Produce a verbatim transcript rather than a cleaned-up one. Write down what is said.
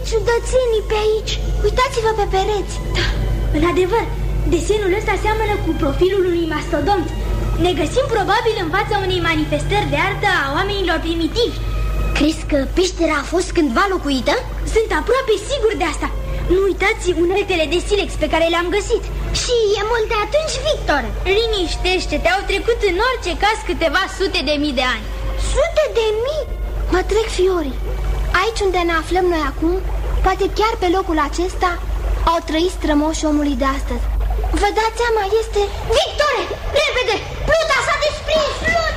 ciudățenii pe aici. Uitați-vă pe pereți. Da, în adevăr, desenul ăsta seamănă cu profilul unui mastodont. Ne găsim probabil în fața unei manifestări de artă a oamenilor primitivi. Crezi că peștera a fost cândva locuită? Sunt aproape sigur de asta. Nu uitați uneltele de silex pe care le-am găsit. Și e mult de atunci, Victor. Liniștește-te, au trecut în orice caz câteva sute de mii de ani. Sute de mii? Mă trec fiorii. Aici unde ne aflăm noi acum, poate chiar pe locul acesta, au trăit strămoși omului de astăzi. Vă dați seama, este... Victore, repede! Pluta s-a desprins!